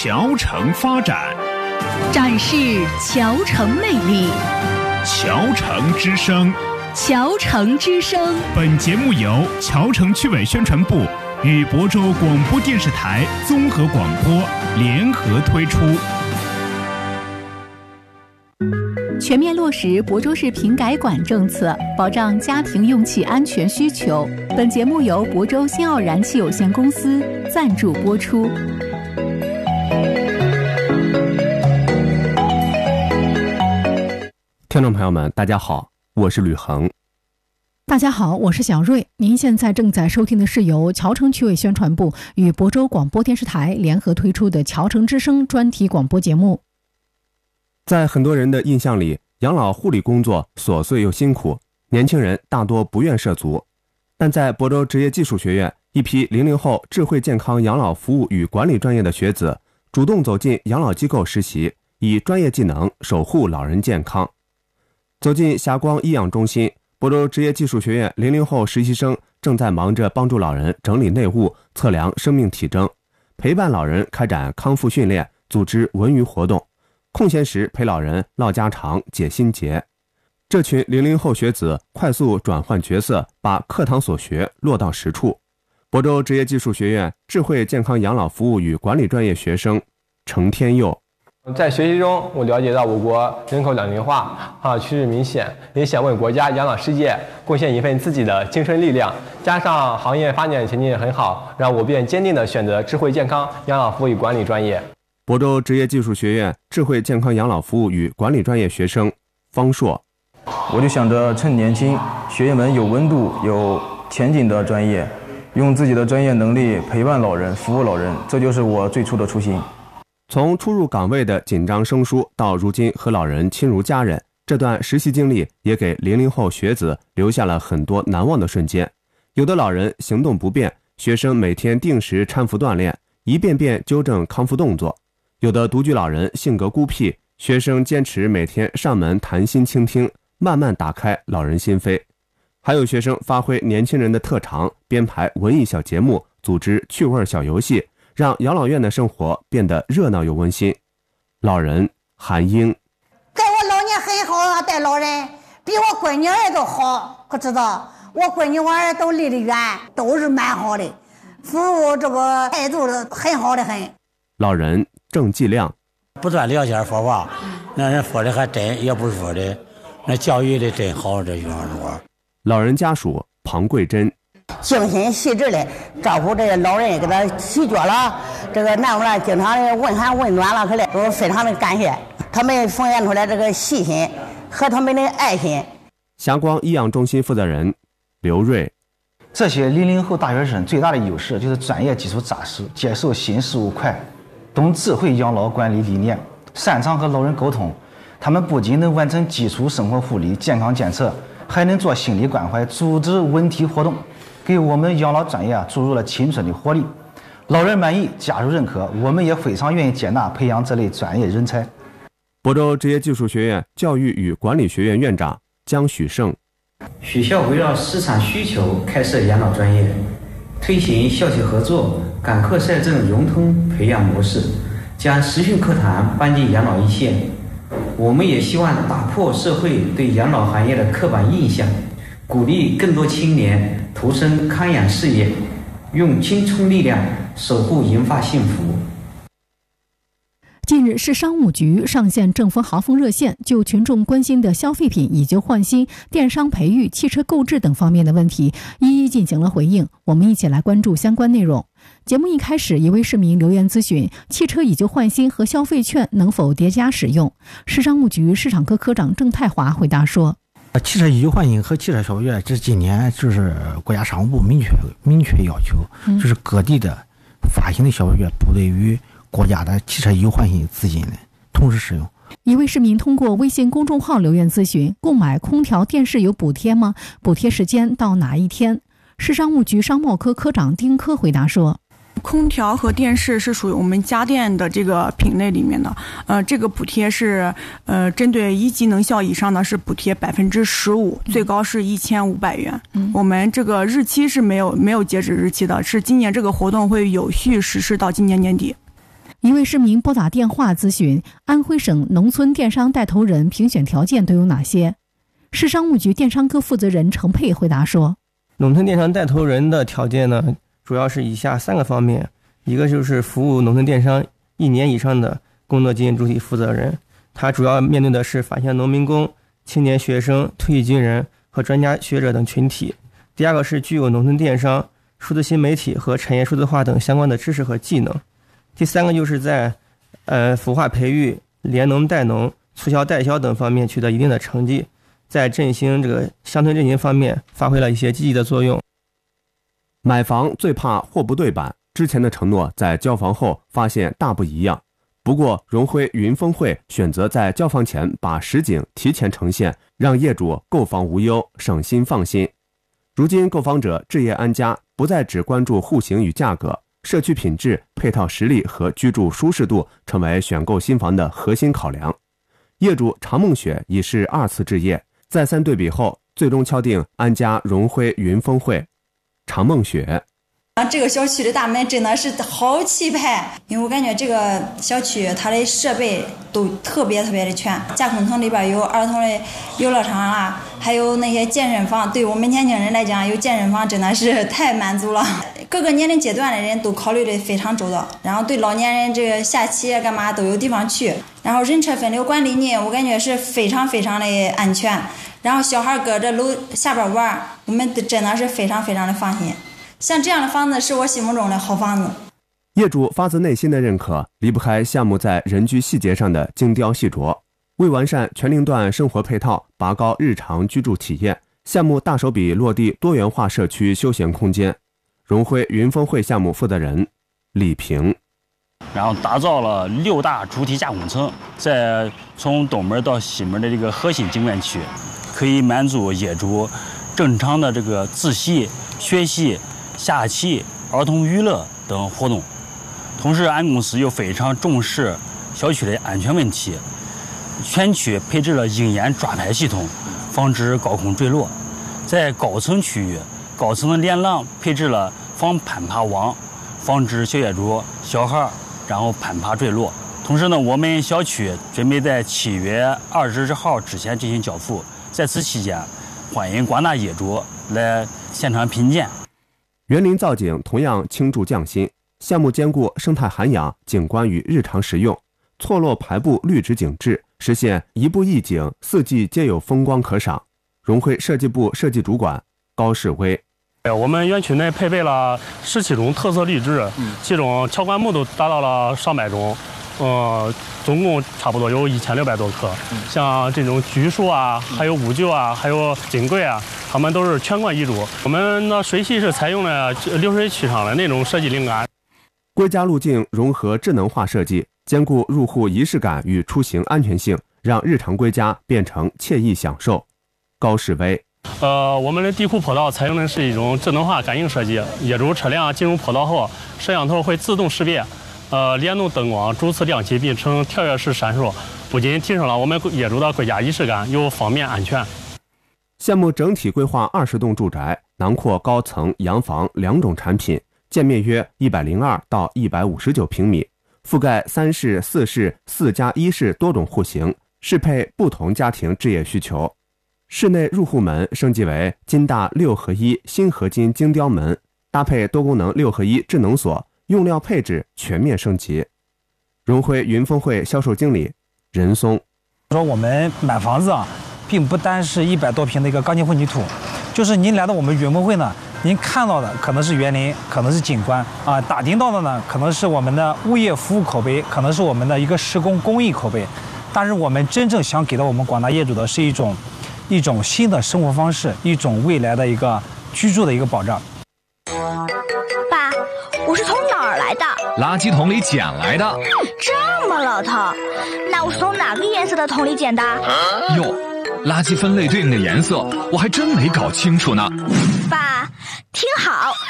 桥城发展， 展示桥城魅力。 桥城之声， 桥城之声。 本节目由桥城区委宣传部与亳州广播电视台综合广播联合推出。 全面落实亳州市瓶改管政策，保障家庭用气安全需求。本节目由亳州新奥燃气有限公司赞助播出。 听众朋友们，大家好，我是吕恒。 大家好，我是小瑞。您现在正在收听的是由桥城区委宣传部与亳州广播电视台联合推出的桥城之声专题广播节目。 在很多人的印象里，养老护理工作琐碎又辛苦，年轻人大多不愿涉足。但在亳州职业技术学院，一批00后智慧健康养老服务与管理专业的学子主动走进养老机构实习，以专业技能守护老人健康。走进霞光医养中心，亳州职业技术学院00后实习生正在忙着帮助老人整理内务、测量生命体征，陪伴老人开展康复训练，组织文娱活动，空闲时陪老人唠家常、解心结。这群00后学子快速转换角色，把课堂所学落到实处。亳州职业技术学院智慧健康养老服务与管理专业学生程天佑， 在学习中，我了解到我国人口老龄化趋势明显，也想为国家养老事业贡献一份自己的青春力量。加上行业发展前景很好，让我便坚定地选择智慧健康养老服务与管理专业。 亳州职业技术学院智慧健康养老服务与管理专业学生方硕， 我就想着趁年轻，学一门有温度、有前景的专业，用自己的专业能力陪伴老人、服务老人，这就是我最初的初心。 从初入岗位的紧张生疏到如今和老人亲如家人，这段实习经历也给00后学子留下了很多难忘的瞬间。有的老人行动不便，学生每天定时搀扶锻炼，一遍遍纠正康复动作；有的独居老人性格孤僻，学生坚持每天上门谈心倾听，慢慢打开老人心扉。还有学生发挥年轻人的特长，编排文艺小节目，组织趣味小游戏，让养老院的生活变得热闹又温馨。老人韩英， 带我老年很好啊，带老人比我闺女儿都好，可知道我闺女我儿都离得远，都是蛮好的，服务这个态度很好的很。 老人郑继亮， 不断了解说话，那人说的还真，也不是说的，那教育的真好，这学生说。 老人家属庞桂珍， 精心细致的照顾这些老人，给他洗脚了，这个那我们经常的问寒问暖了，可来都非常的感谢他们奉献出来这个细心和他们的爱心。 霞光医养中心负责人刘瑞， 这些00后大学生最大的优势就是专业基础扎实，接受新事物快，懂智慧养老管理理念，擅长和老人沟通。他们不仅能完成基础生活护理、健康监测，还能做心理关怀、组织文体活动，给我们养老专业注入了青春的活力。老人满意，家属认可，我们也非常愿意接纳培养这类专业人才。 亳州职业技术学院教育与管理学院院长江许胜， 学校围绕市场需求开设养老专业，推行校企合作、赶课赛政融通培养模式，将实训课堂搬进养老一线。我们也希望打破社会对养老行业的刻板印象，鼓励更多青年投身康养事业，用青春力量守护银发幸福。 近日，市商务局上线正风豪风热线，就群众关心的消费品以旧换新、电商培育、汽车购置等方面的问题，一一进行了回应。我们一起来关注相关内容。节目一开始，一位市民留言咨询汽车以旧换新和消费券能否叠加使用。市商务局市场科科长郑太华回答说， 汽车以旧换新和汽车消费券，这今年就是国家商务部明确要求，就是各地的发行的消费券不对于国家的汽车以旧换新资金的同时使用。 一位市民通过微信公众号留言咨询，购买空调电视有补贴吗？补贴时间到哪一天？市商务局商贸科科长丁科回答说， 空调和电视是属于我们家电的这个品类里面的，这个补贴是针对1级能效以上的是补贴15%，最高是1500元。我们这个日期是没有截止日期的，是今年这个活动会有序实施到今年年底。 一位市民拨打电话咨询安徽省农村电商带头人评选条件都有哪些。市商务局电商科负责人程佩回答说， 农村电商带头人的条件呢，主要是以下3个方面。一个就是服务农村电商1年以上的工作经验主体负责人，他主要面对的是返乡农民工、青年学生、退役军人和专家学者等群体。第二个是具有农村电商、数字新媒体和产业数字化等相关的知识和技能。第3个就是在孵化培育、联农带农、促销代销等方面取得一定的成绩，在振兴这个乡村振兴方面发挥了一些积极的作用。 买房最怕货不对版，之前的承诺在交房后发现大不一样。不过荣辉云峰会选择在交房前把实景提前呈现，让业主购房无忧，省心放心。如今购房者置业安家，不再只关注户型与价格，社区品质、配套实力和居住舒适度成为选购新房的核心考量。业主常梦雪已是2次置业，再三对比后，最终敲定安家荣辉云峰会。常梦雪， 这个小区的大门真的是好气派，因为我感觉这个小区它的设备都特别的全，架空层里边有儿童的游乐场啦，还有那些健身房，对我们年轻人来讲有健身房真的是太满足了。各个年龄阶段的人都考虑的非常周到，然后对老年人这个下棋干嘛都有地方去，然后人车分流管理呢，我感觉是非常的安全，然后小孩搁这楼下边玩，我们真的是非常的放心。像这样的房子是我心目中的好房子。 业主发自内心的认可，离不开项目在人居细节上的精雕细琢。为完善全龄段生活配套，拔高日常居住体验，项目大手笔落地多元化社区休闲空间。荣辉云峰会项目负责人李平， 然后打造了6大主体加工层，在从东门到西门的这个核心景观区，可以满足业主正常的这个自习、学习、下棋、儿童娱乐等活动。同时，俺公司又非常重视小区的安全问题，全区配置了鹰眼抓拍系统，防止高空坠落。在高层区域，高层的连廊配置了防攀爬网，防止小业主、小孩然后攀爬坠落。同时呢，我们小区准备在7月20号之前进行交付，在此期间，欢迎广大业主来现场品鉴。 园林造景同样倾注匠心，项目兼顾生态涵养、景观与日常实用，错落排布绿植景致，实现一步一景，4季皆有风光可赏。荣辉设计部设计主管高世威， 我们园区内配备了17种特色绿植，其中乔灌木都达到了上百种，总共差不多有1600多棵。像这种榉树啊，还有五桕啊，还有金桂啊，它们都是全馆一株。我们的水系是采用了流水曲场的那种设计灵感。 归家路径融合智能化设计，兼顾入户仪式感与出行安全性，让日常归家变成惬意享受。高世威， 我们的地库坡道采用的是一种智能化感应设计，业主车辆进入坡道后，摄像头会自动识别，联动灯光逐次亮起，并呈跳跃式闪烁，不仅提升了我们业主的归家仪式感，又方便安全。 项目整体规划20栋住宅，囊括高层、洋房2种产品，建面约102到159平米，覆盖3室、4室、4+1室多种户型，适配不同家庭置业需求。室内入户门升级为金大6合1新合金精雕门，搭配多功能6合1智能锁，用料配置全面升级。荣辉云峰会销售经理任松说，我们买房子啊，并不单是100多平的一个钢筋混凝土，就是您来到我们云峰会呢，您看到的可能是园林，可能是景观啊，打听到的呢，可能是我们的物业服务口碑，可能是我们的一个施工工艺口碑，但是我们真正想给到我们广大业主的是一种新的生活方式，一种未来的一个居住的一个保障。 爸，我是从哪儿来的？ 垃圾桶里捡来的。 这么老套，那我是从哪个颜色的桶里捡的？ 哟，垃圾分类对应的颜色我还真没搞清楚呢。 爸，听好，